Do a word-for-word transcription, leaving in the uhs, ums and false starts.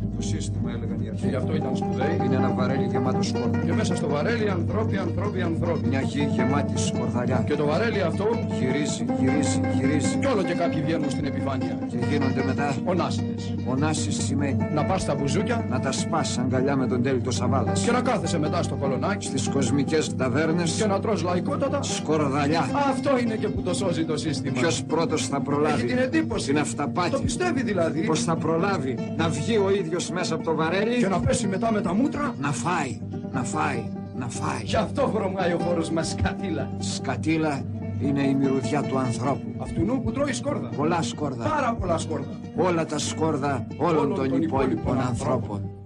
Το σύστημα, έλεγαν οι αρχαίοι. Και γι' αυτό ήταν σπουδαίοι. Είναι ένα βαρέλι γεμάτο σκόρδα. Και μέσα στο βαρέλι ανθρώποι, ανθρώποι, ανθρώποι. Μια γη γεμάτη σκορδαλιά. Και το βαρέλι αυτό γυρίζει, γυρίζει, γυρίζει. Κι όλο και κάποιοι βγαίνουν στην επιφάνεια. Και γίνονται μετά ονάσιδες. Ονάσεις σημαίνει να πας στα μπουζούκια, να τα σπάς αγκαλιά με τον Τέλειτο Σαββάδας. Και να κάθεσαι μετά στο κολονάκι, στις κοσμικές ταβέρνες. Και να τρως λαϊκότατα σκορδαλιά. Αυτό είναι και που το σώζει το σύστημα. Ποιος πρώτος θα προλάβει? Έχει την εντύπωση. Την αυταπάτη. Το πιστεύει δηλαδή. Πως θα προλάβει να βγει ο ίδιος μέσα από το βαρέλι και να πέσει μετά με τα μούτρα. Να φάει, να φάει, να φάει. Γι' αυτό βρωμάει ο χώρος μας σκατήλα. Σκατήλα είναι η μυρωδιά του ανθρώπου. Αυτού που τρώει σκόρδα. Πολλά σκόρδα. Πάρα πολλά σκόρδα. Όλα τα σκόρδα όλων, όλων των, των υπόλοιπων ανθρώπων. ανθρώπων.